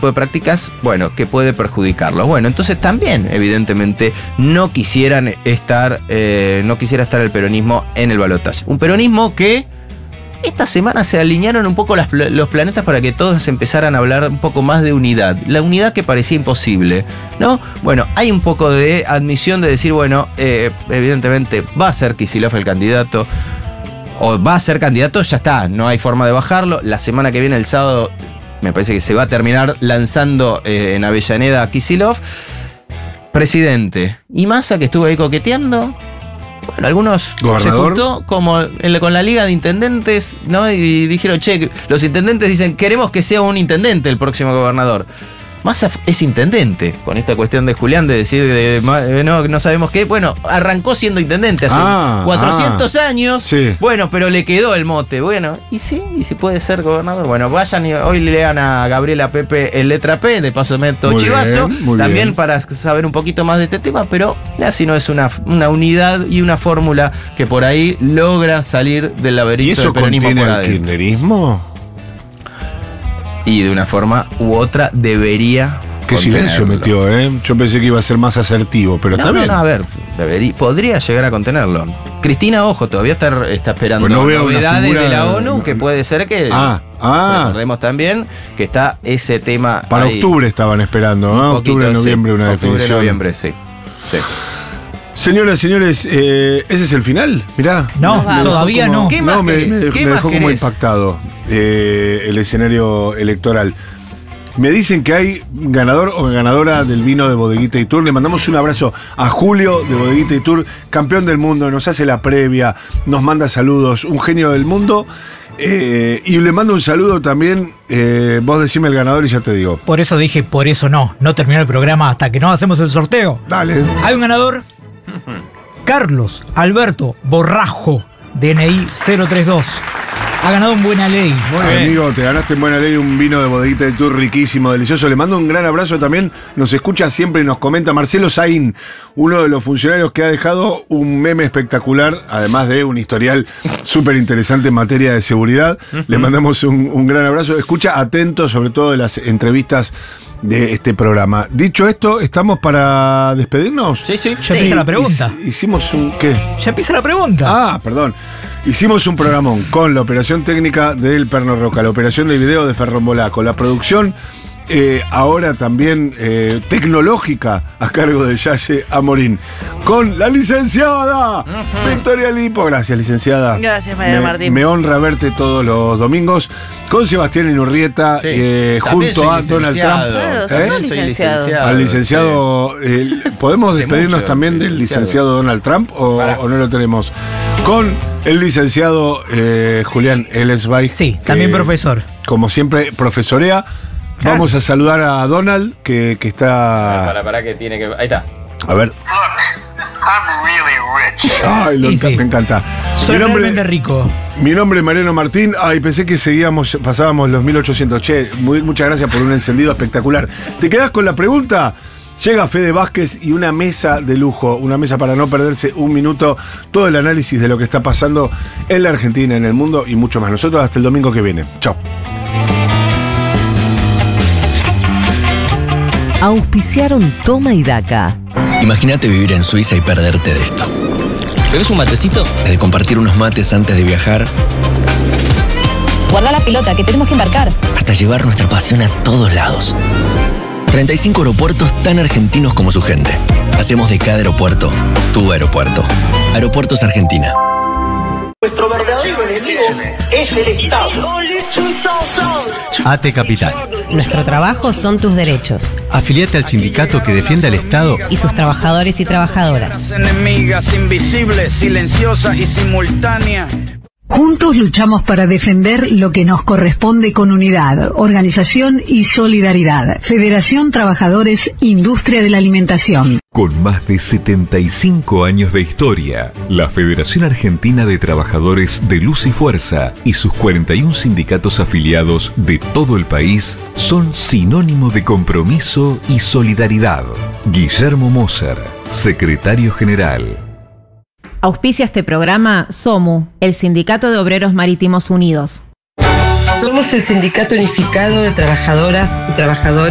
tipo de prácticas, bueno, que puede perjudicarlos. Bueno, entonces también, evidentemente, no quisiera estar el peronismo en el balotaje. Un peronismo que esta semana se alinearon un poco los planetas para que todos empezaran a hablar un poco más de unidad. La unidad que parecía imposible, ¿no? Bueno, hay un poco de admisión de decir, bueno, evidentemente va a ser Kicillof el candidato, o va a ser candidato, ya está, no hay forma de bajarlo. La semana que viene, el sábado, me parece que se va a terminar lanzando en Avellaneda a Kicillof. Presidente. Y Massa, que estuvo ahí coqueteando. Bueno, algunos ¿Gobernador? se juntó como con la Liga de Intendentes, ¿no? Y dijeron, che, los intendentes dicen, queremos que sea un intendente el próximo gobernador. Massa es intendente, con esta cuestión de Julián de decir, no sabemos qué. Bueno, arrancó siendo intendente hace 400 años. Sí. Bueno, pero le quedó el mote. Bueno, y si puede ser gobernador. Bueno, vayan y hoy lean a Gabriela Pepe en letra P, de paso meto chivazo, también bien, para saber un poquito más de este tema, pero así no es una unidad y una fórmula que por ahí logra salir del laberinto del peronismo por adentro. ¿Y eso contiene el kirchnerismo? Y de una forma u otra debería. Qué silencio metió, ¿eh? Yo pensé que iba a ser más asertivo, pero está bien. No, a ver, podría llegar a contenerlo. Cristina, ojo, todavía está esperando novedades de la ONU, que puede ser que. Recordemos también que está ese tema. Para ahí. Octubre estaban esperando, ¿no? Octubre, noviembre, una definición. Octubre, noviembre, sí. Señoras, señores, ¿ese es el final? Mirá. No, todavía no. ¿Qué más me dejó como impactado el escenario electoral. Me dicen que hay ganador o ganadora del vino de Bodeguita y Tour. Le mandamos un abrazo a Julio de Bodeguita y Tour, campeón del mundo, nos hace la previa, nos manda saludos, un genio del mundo. Y le mando un saludo también, vos decime el ganador y ya te digo. Por eso dije, por eso no terminó el programa hasta que no hacemos el sorteo. Dale. Hay un ganador, Carlos Alberto Borrajo, DNI 032. Ha ganado en Buena Ley. Muy bien. Amigo, te ganaste en Buena Ley un vino de Bodeguita del Tour riquísimo, delicioso. Le mando un gran abrazo también. Nos escucha siempre y nos comenta Marcelo Saín, uno de los funcionarios que ha dejado un meme espectacular, además de un historial súper interesante en materia de seguridad. Le mandamos un gran abrazo. Escucha atento, sobre todo de las entrevistas de este programa. Dicho esto, ¿estamos para despedirnos? Sí. Ya empieza la pregunta. Hicimos un... ¿qué? Ya empieza la pregunta. Perdón. Hicimos un programón con la operación técnica del Perno Roca, la operación del video de Ferrombolá, con la producción ahora también tecnológica a cargo de Yaye Amorín, con la licenciada Victoria Lipo. Gracias, licenciada. Gracias, María Martín. Me honra verte todos los domingos con Sebastián Inurrieta, junto a Donald Trump. Claro, soy licenciado. Al licenciado, ¿podemos despedirnos también del licenciado Donald Trump o no lo tenemos? Con el licenciado Julián Ellesweig. Sí, también profesor. Como siempre, profesorea. Vamos a saludar a Donald, que está... Para que tiene que... Ahí está. A ver. Ay, me encanta. Soy realmente rico. Mi nombre es Mariano Martín. Ay, pensé que pasábamos los 1800. Che, muchas gracias por un encendido espectacular. ¿Te quedás con la pregunta? Llega Fede Vázquez y una mesa de lujo, una mesa para no perderse un minuto, todo el análisis de lo que está pasando en la Argentina, en el mundo y mucho más. Nosotros hasta el domingo que viene. Chao. Auspiciaron Toma y Daca. Imagínate vivir en Suiza y perderte de esto. ¿Bebes un matecito? Desde compartir unos mates antes de viajar. Guarda la pelota, que tenemos que embarcar. Hasta llevar nuestra pasión a todos lados. 35 aeropuertos tan argentinos como su gente. Hacemos de cada aeropuerto tu aeropuerto. Aeropuertos Argentina. Nuestro verdadero enemigo es el Estado. ATE Capital. Nuestro trabajo son tus derechos. Afiliate al sindicato que defiende al Estado y sus trabajadores y trabajadoras. Enemigas invisibles, silenciosas y simultáneas. Juntos luchamos para defender lo que nos corresponde con unidad, organización y solidaridad. Federación Trabajadores Industria de la Alimentación. Con más de 75 años de historia, la Federación Argentina de Trabajadores de Luz y Fuerza y sus 41 sindicatos afiliados de todo el país son sinónimo de compromiso y solidaridad. Guillermo Moser, secretario general. Auspicia este programa SOMU, el Sindicato de Obreros Marítimos Unidos. Somos el Sindicato Unificado de Trabajadoras y Trabajadores